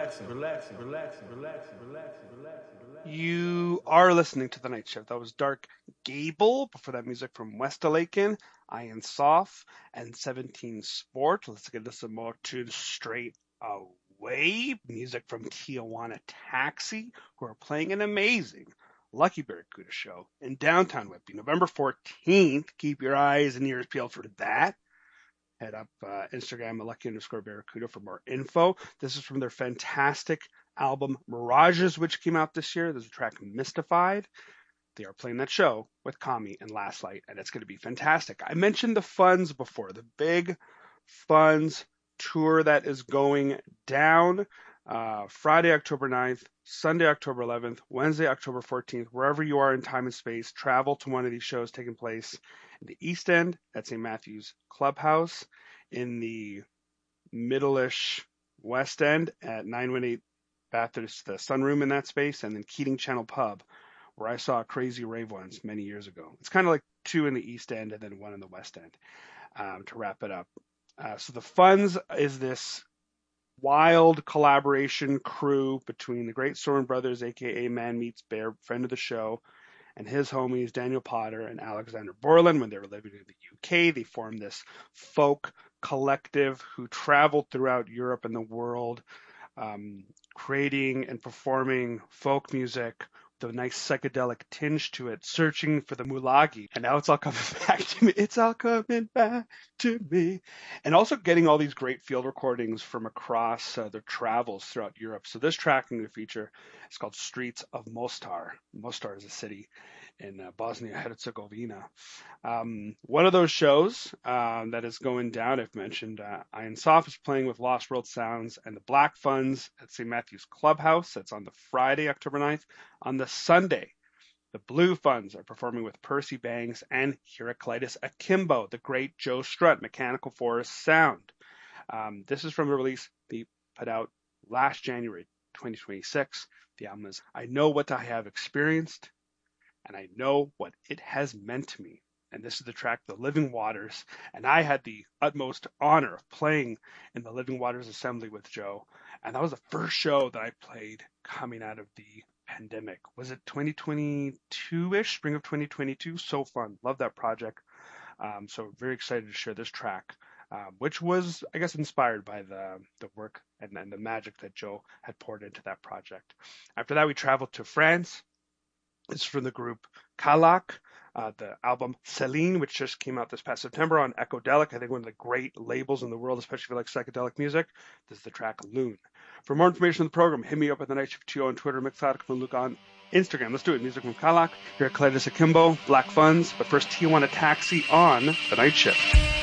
You are listening to The Night Shift. That was Dark Gable. Before that, music from Westalaken, Ian Soft, and 17 Sport. Let's get this more to straight away. Music from Tijuana Taxi, who are playing an amazing Lucky Barracuda show in downtown Whitby, November 14th. Keep your eyes and ears peeled for that. Head up Instagram at Lucky_Barracuda for more info. This is from their fantastic album Mirages, which came out this year. There's a track Mystified. They are playing that show with Kami and Last Light, and it's going to be fantastic. I mentioned the Funds before, the big Funds tour that is going down Friday, October 9th, Sunday, October 11th, Wednesday, October 14th. Wherever you are in time and space, travel to one of these shows taking place in the East End at St. Matthew's Clubhouse, in the middle-ish West End at 918 Bathurst, the Sunroom in that space, and then Keating Channel Pub, where I saw Crazy Rave once many years ago. It's kind of like two in the East End and then one in the West End to wrap it up. So the Funds is this wild collaboration crew between the Great Soren Brothers, a.k.a. Man Meets Bear, friend of the show, and his homies Daniel Potter and Alexander Borland. When they were living in the UK, they formed this folk collective who traveled throughout Europe and the world, creating and performing folk music with a nice psychedelic tinge to it, searching for the mulagi. And now it's all coming back to me. It's all coming back to me. And also getting all these great field recordings from across their travels throughout Europe. So this track I'm going to feature is called Streets of Mostar. Mostar is a city in Bosnia-Herzegovina. One of those shows that is going down, I've mentioned, Ian Soft is playing with Lost World Sounds and the Black Funds at St. Matthew's Clubhouse. That's on the Friday, October 9th. On the Sunday, the Blue Funds are performing with Percy Bangs and Heraclitus Akimbo, the great Joe Strutt, Mechanical Forest Sound. This is from the release they put out last January 2026. The album is I Know What I Have Experienced, and I know what it has meant to me. And this is the track, The Living Waters. And I had the utmost honor of playing in the Living Waters Assembly with Joe. And that was the first show that I played coming out of the pandemic. Was it 2022-ish, spring of 2022? So fun. Love that project. So very excited to share this track, which was, I guess, inspired by the work and the magic that Joe had poured into that project. After that, we traveled to France. It's from the group Kalak, the album Celine, which just came out this past September on Ecodelic. I think one of the great labels in the world, especially if you like psychedelic music. This is the track Loon. For more information on the program, hit me up at The Night Shift 2 on Twitter, Mixcloud, and Luke on Instagram. Let's do it. Music from Kalak, Heraclitus Akimbo, Black Funds, but first Tijuana Taxi on The Night Shift.